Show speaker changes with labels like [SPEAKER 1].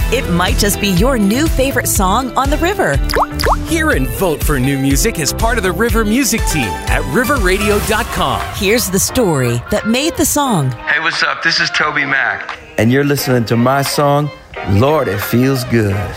[SPEAKER 1] It might just be your new favorite song on the river.
[SPEAKER 2] Hear and vote for new music as part of the River Music Team at riverradio.com.
[SPEAKER 1] Here's the story that made the song.
[SPEAKER 3] Hey, what's up? This is Toby Mac.
[SPEAKER 4] And you're listening to my song, Lord, It Feels Good.